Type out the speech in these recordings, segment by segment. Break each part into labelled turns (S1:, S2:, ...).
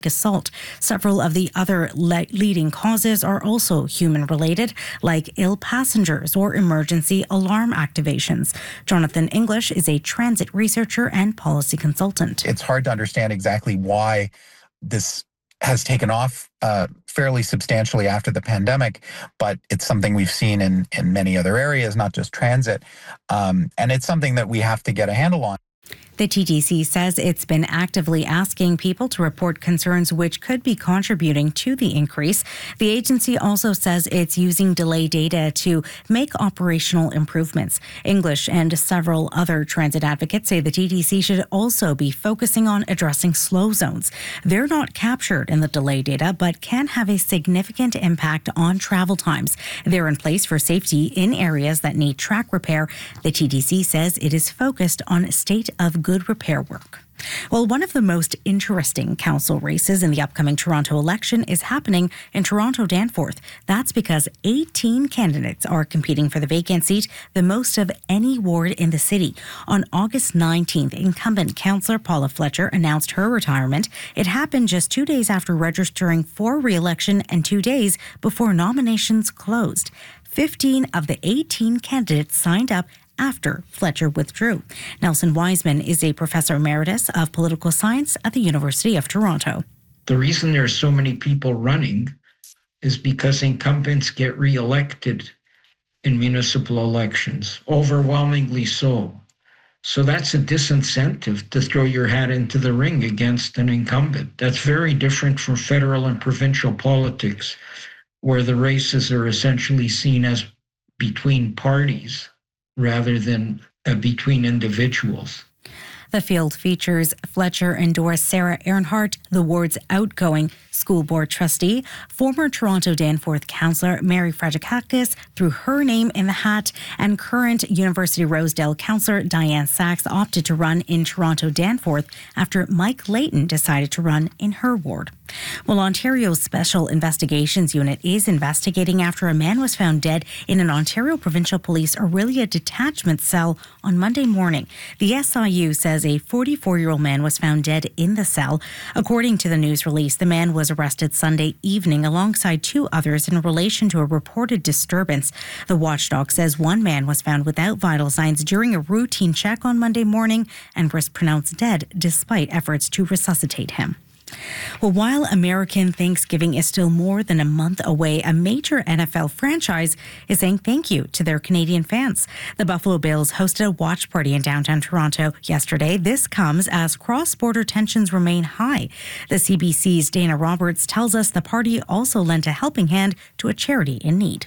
S1: assault. Several of the other leading causes are also human-related, like ill passengers or emergency alarm activations. Jonathan English is a transit researcher and policy consultant.
S2: It's hard to understand exactly why this has taken off fairly substantially after the pandemic, but it's something we've seen in many other areas, not just transit. And it's something that we have to get a handle on.
S1: The TTC says it's been actively asking people to report concerns which could be contributing to the increase. The agency also says it's using delay data to make operational improvements. English and several other transit advocates say the TTC should also be focusing on addressing slow zones. They're not captured in the delay data, but can have a significant impact on travel times. They're in place for safety in areas that need track repair. The TTC says it is focused on state of good repair work. Well, one of the most interesting council races in the upcoming Toronto election is happening in Toronto Danforth. That's because 18 candidates are competing for the vacant seat, the most of any ward in the city. On August 19th, incumbent councillor Paula Fletcher announced her retirement. It happened just 2 days after registering for re-election and 2 days before nominations closed. 15 of the 18 candidates signed up after Fletcher withdrew. Nelson Wiseman is a professor emeritus of political science at the University of Toronto.
S3: The reason there are so many people running is because incumbents get re-elected in municipal elections, overwhelmingly so. So that's a disincentive to throw your hat into the ring against an incumbent. That's very different from federal and provincial politics, where the races are essentially seen as between parties rather than between individuals.
S1: The field features Fletcher endorsed Sarah Earnhardt, the ward's outgoing school board trustee. Former Toronto Danforth councillor Mary Fragikakis threw her name in the hat, and current University Rosedale councillor Diane Sachs opted to run in Toronto Danforth after Mike Layton decided to run in her ward. Well, Ontario's Special Investigations Unit is investigating after a man was found dead in an Ontario Provincial Police Orillia detachment cell on Monday morning. The SIU says a 44-year-old man was found dead in the cell. According to the news release, the man was arrested Sunday evening alongside 2 others in relation to a reported disturbance. The watchdog says one man was found without vital signs during a routine check on Monday morning and was pronounced dead despite efforts to resuscitate him. Well, while American Thanksgiving is still more than a month away, a major NFL franchise is saying thank you to their Canadian fans. The Buffalo Bills hosted a watch party in downtown Toronto yesterday. This comes as cross-border tensions remain high. The CBC's Dana Roberts tells us the party also lent a helping hand to a charity in need.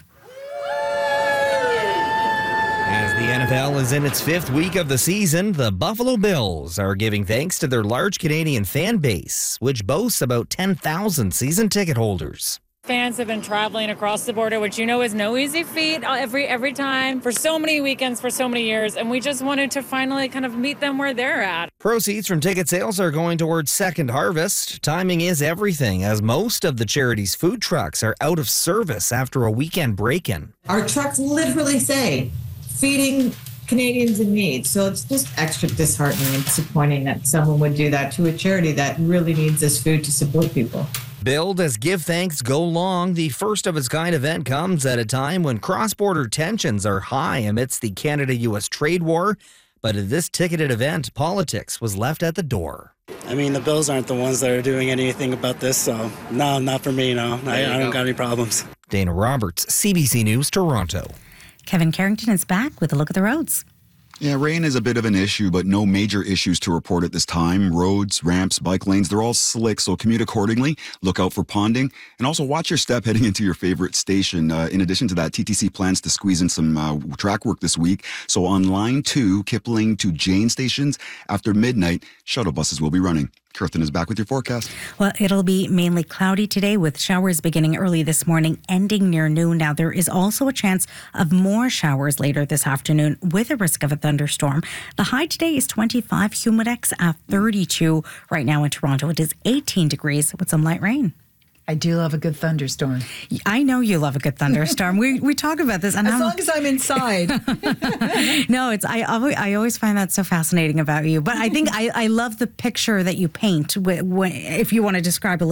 S4: As the NFL is in its 5th week of the season, the Buffalo Bills are giving thanks to their large Canadian fan base, which boasts about 10,000 season ticket holders.
S5: Fans have been traveling across the border, which you know is no easy feat every time for so many weekends, for so many years, and we just wanted to finally kind of meet them where they're at.
S4: Proceeds from ticket sales are going towards Second Harvest. Timing is everything, as most of the charity's food trucks are out of service after a weekend break-in.
S6: Our trucks literally say, feeding Canadians in need. So it's just extra disheartening and disappointing that someone would do that to a charity that really needs this food to support people.
S4: Billed as Give Thanks Go Long, the first of its kind event comes at a time when cross-border tensions are high amidst the Canada-U.S. trade war. But at this ticketed event, politics was left at the door.
S7: I mean, the Bills aren't the ones that are doing anything about this, so no, not for me, no. I don't got any problems.
S4: Dana Roberts, CBC News, Toronto.
S1: Kevin Carrington is back with a look at the roads.
S8: Yeah, rain is a bit of an issue, but no major issues to report at this time. Roads, ramps, bike lanes, they're all slick, so commute accordingly. Look out for ponding, and also watch your step heading into your favorite station. In addition to that, TTC plans to squeeze in some track work this week. So on Line 2, Kipling to Jane stations, after midnight, shuttle buses will be running. Kirthan is back with your forecast.
S1: Well, it'll be mainly cloudy today with showers beginning early this morning, ending near noon. Now, there is also a chance of more showers later this afternoon with a risk of a thunderstorm. The high today is 25, humidex at 32. Right now in Toronto, it is 18 degrees with some light rain.
S9: I do love a good thunderstorm.
S1: I know you love a good thunderstorm. we talk about this. And
S9: as long as I'm inside.
S1: No, I always find that so fascinating about you. But I think I love the picture that you paint if you want to describe a little